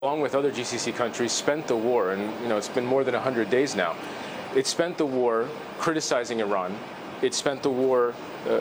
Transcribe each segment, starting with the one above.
along with other GCC countries, spent the war, and it's been more than 100 days now. It spent the war criticizing Iran. It spent the war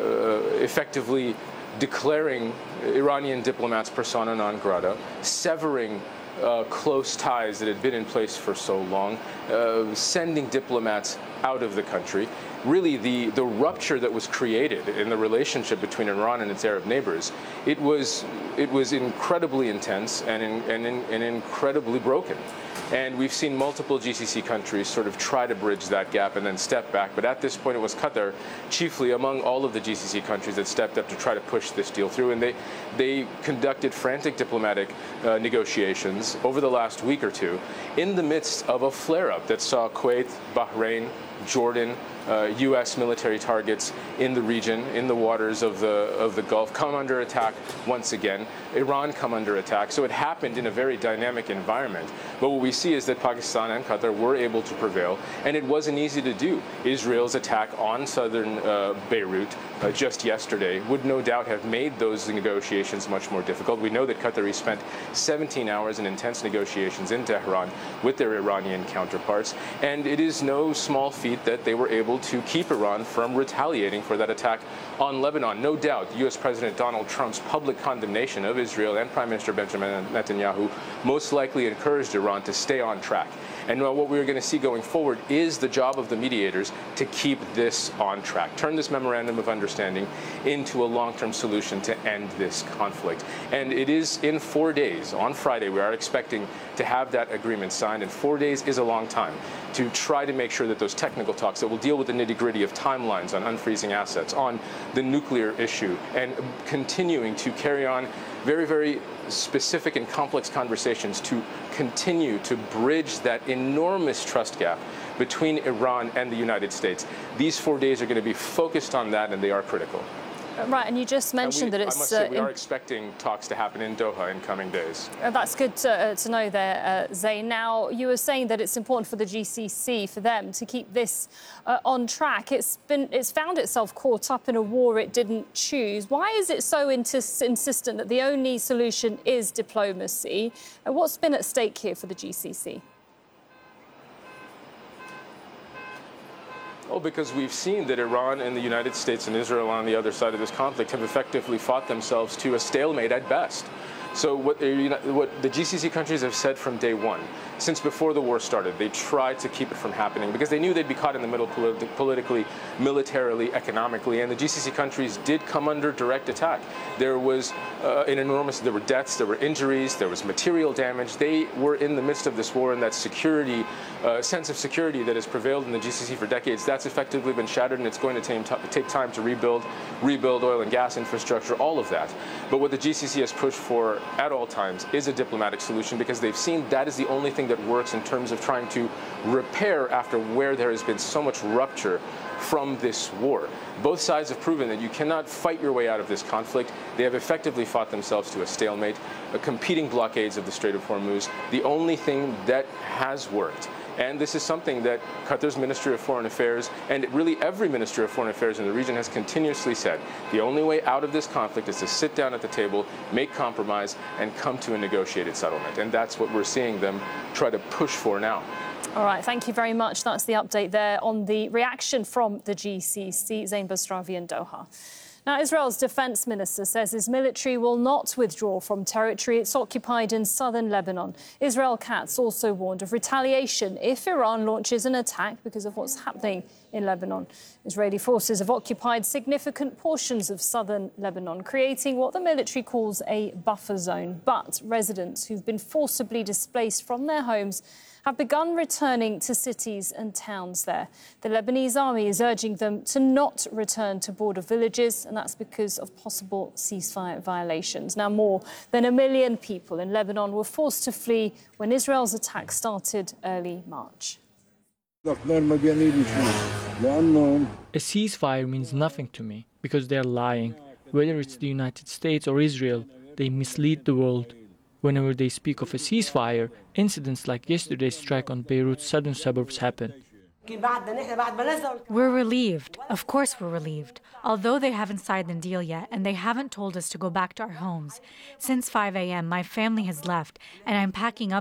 effectively declaring Iranian diplomats persona non grata, severing close ties that had been in place for so long, sending diplomats out of the country. Really, the rupture that was created in the relationship between Iran and its Arab neighbors, it was incredibly intense and incredibly broken. And we've seen multiple GCC countries sort of try to bridge that gap and then step back. But at this point, it was Qatar, chiefly among all of the GCC countries, that stepped up to try to push this deal through. And they conducted frantic diplomatic negotiations over the last week or two in the midst of a flare-up that saw Kuwait, Bahrain, Jordan, U.S. military targets in the region, in the waters of the Gulf, come under attack once again. Iran come under attack. So it happened in a very dynamic environment. But what we see is that Pakistan and Qatar were able to prevail, and it wasn't easy to do. Israel's attack on southern Beirut just yesterday would no doubt have made those negotiations much more difficult. We know that Qataris spent 17 hours in intense negotiations in Tehran with their Iranian counterparts, and it is no small feat that they were able to keep Iran from retaliating for that attack on Lebanon. No doubt, U.S. President Donald Trump's public condemnation of Israel and Prime Minister Benjamin Netanyahu most likely encouraged Iran to stay on track. And what we're going to see going forward is the job of the mediators to keep this on track, turn this memorandum of understanding into a long-term solution to end this conflict. And it is in 4 days. On Friday, we are expecting to have that agreement signed, and 4 days is a long time to try to make sure that those technical talks that will deal with the nitty-gritty of timelines on unfreezing assets, on the nuclear issue, and continuing to carry on very, very specific and complex conversations to continue to bridge that enormous trust gap between Iran and the United States. These 4 days are going to be focused on that, and they are critical. Right, and you just mentioned that it's... I must say, we are expecting talks to happen in Doha in coming days. That's good to know there, Zain. Now, you were saying that it's important for the GCC, for them, to keep this on track. It's found itself caught up in a war it didn't choose. Why is it so insistent that the only solution is diplomacy? What's been at stake here for the GCC? Oh, because we've seen that Iran and the United States and Israel on the other side of this conflict have effectively fought themselves to a stalemate at best. So what the GCC countries have said from day one, since before the war started, they tried to keep it from happening because they knew they'd be caught in the middle politically, militarily, economically, and the GCC countries did come under direct attack. There was there were deaths, there were injuries, there was material damage. They were in the midst of this war, and that security, sense of security that has prevailed in the GCC for decades, that's effectively been shattered, and it's going to take time to rebuild oil and gas infrastructure, all of that. But what the GCC has pushed for at all times is a diplomatic solution, because they've seen that is the only thing that works in terms of trying to repair after where there has been so much rupture from this war. Both sides have proven that you cannot fight your way out of this conflict. They have effectively fought themselves to a stalemate, competing blockades of the Strait of Hormuz. The only thing that has worked, and this is something that Qatar's Ministry of Foreign Affairs and really every Ministry of Foreign Affairs in the region has continuously said, the only way out of this conflict is to sit down at the table, make compromise, and come to a negotiated settlement. And that's what we're seeing them try to push for now. All right, thank you very much. That's the update there on the reaction from the GCC. Zain Basravi in Doha. Now, Israel's defense minister says his military will not withdraw from territory it's occupied in southern Lebanon. Israel Katz also warned of retaliation if Iran launches an attack because of what's happening in Lebanon. Israeli forces have occupied significant portions of southern Lebanon, creating what the military calls a buffer zone. But residents who've been forcibly displaced from their homes have begun returning to cities and towns there. The Lebanese army is urging them to not return to border villages, and that's because of possible ceasefire violations. Now, more than 1 million people in Lebanon were forced to flee when Israel's attack started early March. A ceasefire means nothing to me because they're lying. Whether it's the United States or Israel, they mislead the world. Whenever they speak of a ceasefire, incidents like yesterday's strike on Beirut's southern suburbs happen. We're relieved. Of course we're relieved. Although they haven't signed the deal yet and they haven't told us to go back to our homes. Since 5 a.m., my family has left and I'm packing up